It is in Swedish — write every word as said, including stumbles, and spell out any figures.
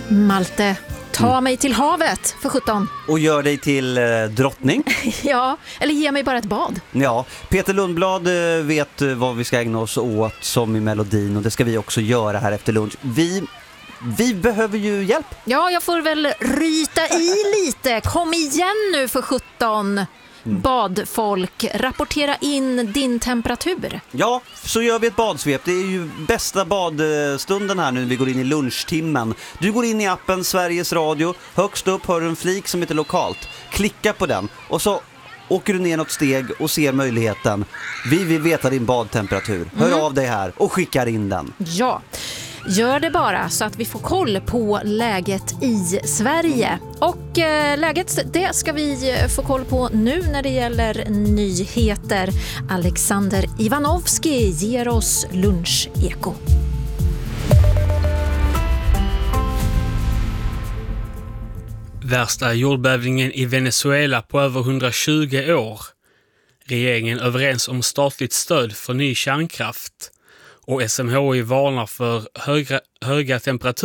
Malte, ta mm. mig till havet för sjutton. Och gör dig till eh, drottning. Ja, eller ge mig bara ett bad. Ja, Peter Lundblad eh, vet eh, vad vi ska ägna oss åt som i melodin. Och det ska vi också göra här efter lunch. Vi... Vi behöver ju hjälp. Ja, jag får väl ryta i lite. Kom igen nu för sjutton. Mm. Badfolk, rapportera in din temperatur. Ja, så gör vi ett badsvep. Det är ju bästa badstunden här nu när vi går in i lunchtimmen. Du går in i appen Sveriges Radio. Högst upp har du en flik som heter lokalt. Klicka på den och så åker du ner något steg och ser möjligheten. Vi vill veta din badtemperatur. Hör mm. av dig här och skickar in den. Ja. Gör det bara så att vi får koll på läget i Sverige. Och eh, läget, det ska vi få koll på nu när det gäller nyheter. Alexander Ivanovski ger oss luncheko. Värsta jordbävningen i Venezuela på över hundratjugo år. Regeringen överens om statligt stöd för ny kärnkraft. Och S M H I varnar för höga, höga temperaturer